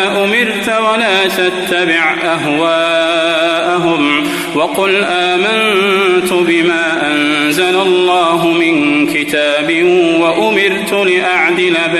أمرت ولا تتبع أهواءهم وقل آمنت بما أنزل الله من كتاب وأمرت لأعدل